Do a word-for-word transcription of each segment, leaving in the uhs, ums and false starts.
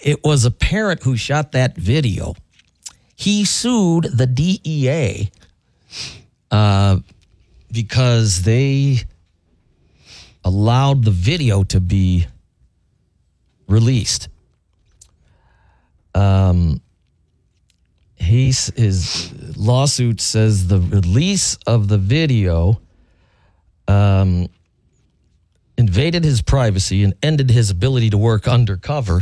it was a parent who shot that video. He sued the D E A uh, because they allowed the video to be released. Um, he's, his lawsuit says the release of the video um, invaded his privacy and ended his ability to work undercover,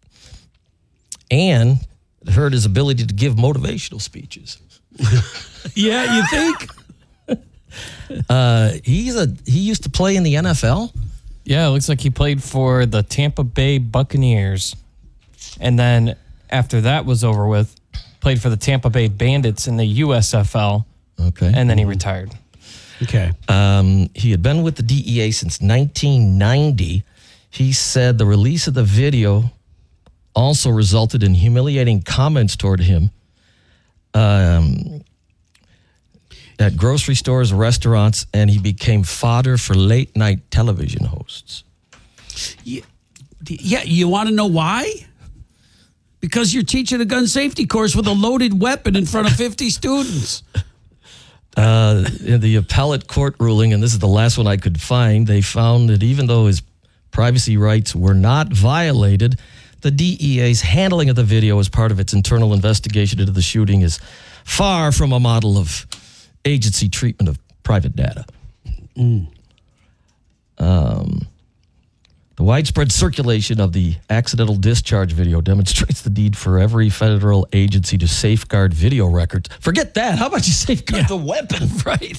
and hurt his ability to give motivational speeches. Yeah, you think? uh, he's a he used to play in the N F L. Yeah, it looks like he played for the Tampa Bay Buccaneers. And then after that was over with, played for the Tampa Bay Bandits in the U S F L. Okay. And then he retired. Okay. Um, he had been with the D E A since nineteen ninety. He said the release of the video also resulted in humiliating comments toward him um, at grocery stores, restaurants, and he became fodder for late-night television hosts. Yeah, yeah you want to know why? Because you're teaching a gun safety course with a loaded weapon in front of fifty students. Uh, in the appellate court ruling, and this is the last one I could find, they found that even though his privacy rights were not violated, the D E A's handling of the video as part of its internal investigation into the shooting is far from a model of agency treatment of private data. Mm. Um, the widespread circulation of the accidental discharge video demonstrates the need for every federal agency to safeguard video records. Forget that. How about you safeguard yeah. the weapon? Right.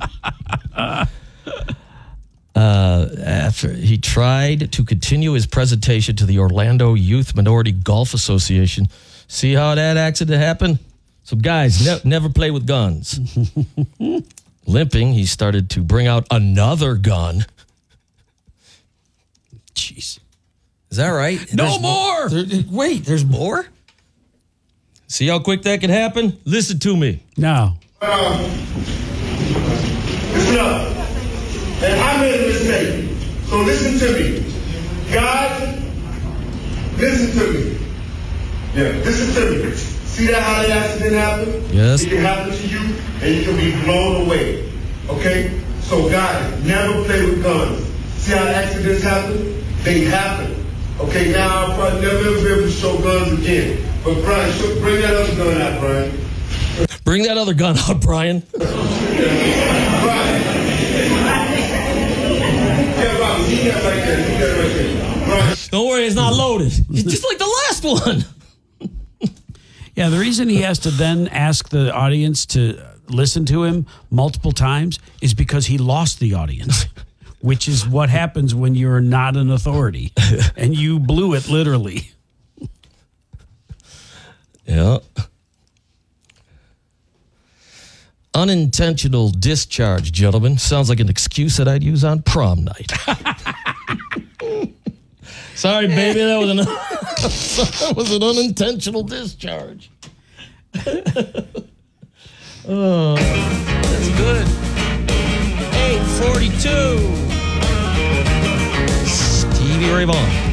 uh, after he tried to continue his presentation to the Orlando Youth Minority Golf Association. See how that accident happened? So guys, ne- never play with guns. Limping, he started to bring out another gun. Jeez. Is that right? No there's more. There, wait, there's more? See how quick that can happen? Listen to me. No. Um, listen up. And I made a mistake. So listen to me. Guys, listen to me. Yeah, listen to me. See that how the accident happened? Yes. It can happen to you and you can be blown away. Okay? So guys, never play with guns. See how accidents happen? They happen. Okay, now I'll probably never ever be able to show guns again. But Brian, show, bring that other gun out, Brian. Bring that other gun out, Brian. Brian. Yeah, Brian, he got right there. He got right there. Brian. Don't worry, it's not loaded. It's just like the last one. Yeah, the reason he has to then ask the audience to listen to him multiple times is because he lost the audience. Which is what happens when you're not an authority. And you blew it literally. Yeah. Unintentional discharge, gentlemen. Sounds like an excuse that I'd use on prom night. Sorry, baby, that was an that was an unintentional discharge. Oh, that's good. eight forty-two. Stevie Ray Vaughan.